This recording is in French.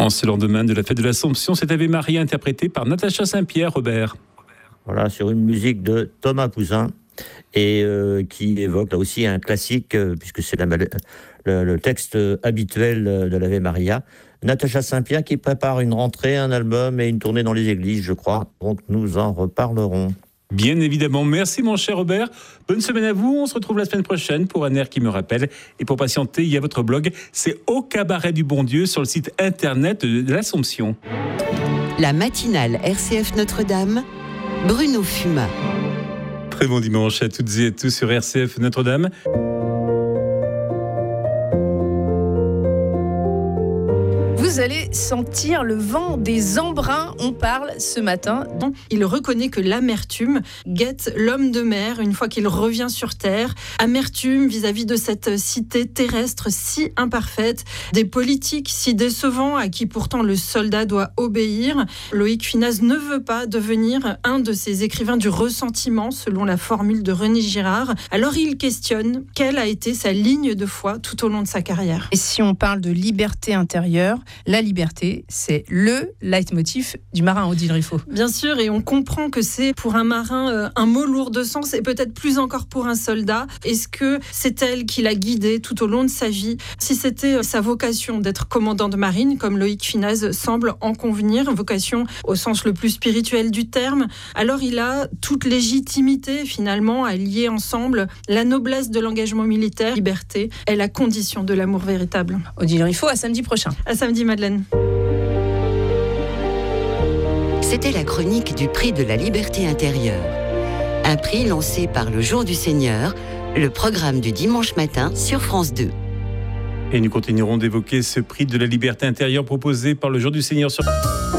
En ce lendemain de la fête de l'Assomption, cette Ave Maria interprétée par Natacha Saint-Pierre, Robert. Voilà, sur une musique de Thomas Poussin et qui évoque là aussi un classique, puisque c'est le texte habituel de l'Ave Maria. Natacha Saint-Pierre qui prépare une rentrée, un album et une tournée dans les églises, je crois. Donc nous en reparlerons. Bien évidemment. Merci mon cher Robert. Bonne semaine à vous. On se retrouve la semaine prochaine pour un air qui me rappelle. Et pour patienter, il y a votre blog. C'est Au Cabaret du Bon Dieu sur le site internet de l'Assomption. La matinale RCF Notre-Dame, Bruno Fumat. Très bon dimanche à toutes et à tous sur RCF Notre-Dame. Vous allez sentir le vent des embruns. On parle ce matin. Il reconnaît que l'amertume guette l'homme de mer une fois qu'il revient sur terre. Amertume vis-à-vis de cette cité terrestre si imparfaite, des politiques si décevants à qui pourtant le soldat doit obéir. Loïc Finaz ne veut pas devenir un de ces écrivains du ressentiment, selon la formule de René Girard. Alors il questionne quelle a été sa ligne de foi tout au long de sa carrière. Et si on parle de liberté intérieure, la liberté, c'est le leitmotiv du marin, Odile Riffaut. Bien sûr, et on comprend que c'est pour un marin un mot lourd de sens et peut-être plus encore pour un soldat. Est-ce que c'est elle qui l'a guidé tout au long de sa vie ? Si c'était sa vocation d'être commandant de marine, comme Loïc Finaz semble en convenir, vocation au sens le plus spirituel du terme, alors il a toute légitimité finalement à lier ensemble la noblesse de l'engagement militaire, liberté, et la condition de l'amour véritable. Odile Riffaut, à samedi prochain. À samedi, Madeleine. C'était la chronique du prix de la liberté intérieure. Un prix lancé par le Jour du Seigneur, le programme du dimanche matin sur France 2. Et nous continuerons d'évoquer ce prix de la liberté intérieure proposé par le Jour du Seigneur sur...